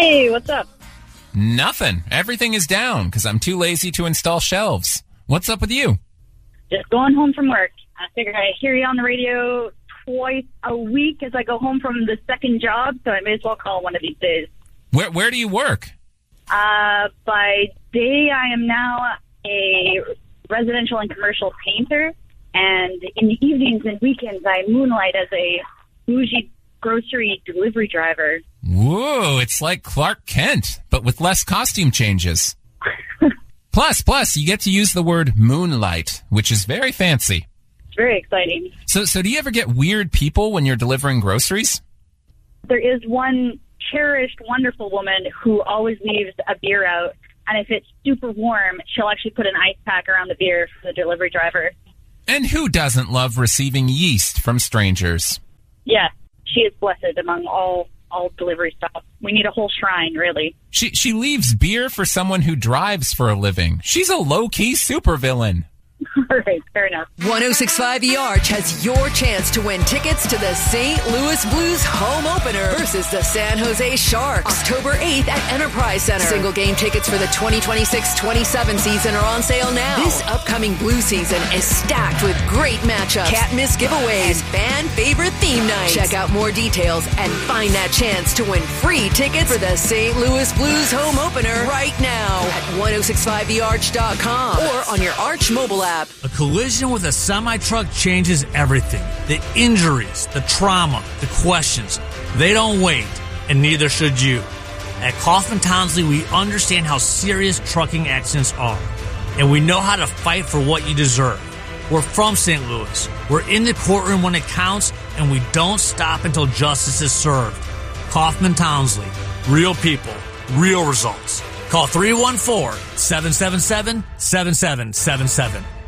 Hey, what's up? Nothing. Everything is down because I'm too lazy to install shelves. What's up with you? Just going home from work. I figured I'd hear you on the radio twice a week as I go home from the second job, so I may as well call one of these days. Where do you work? By day, I am now a residential and commercial painter, and in the evenings and weekends, I moonlight as a bougie grocery delivery driver. Whoa, it's like Clark Kent, but with less costume changes. Plus, you get to use the word moonlight, which is very fancy. It's very exciting. So do you ever get weird people when you're delivering groceries? There is one cherished, wonderful woman who always leaves a beer out, and if it's super warm, she'll actually put an ice pack around the beer for the delivery driver. And who doesn't love receiving yeast from strangers? Yeah, she is blessed among all delivery stuff. We need a whole shrine, really. She leaves beer for someone who drives for a living. She's a low-key supervillain. All right, fair enough. 106.5 The Arch has your chance to win tickets to the St. Louis Blues home opener versus the San Jose Sharks, October 8th at Enterprise Center. Single game tickets for the 2026-27 season are on sale now. This upcoming Blues season is stacked with great matchups, can't miss giveaways, and fan favorite theme nights. Check out more details and find that chance to win free tickets for the St. Louis Blues home opener right now at 1065thearch.com or on your Arch mobile app. A collision with a semi-truck changes everything. The injuries, the trauma, the questions. They don't wait, and neither should you. At Kaufman Townsley, we understand how serious trucking accidents are, and we know how to fight for what you deserve. We're from St. Louis. We're in the courtroom when it counts, and we don't stop until justice is served. Kaufman Townsley. Real people. Real results. Call 314-777-7777.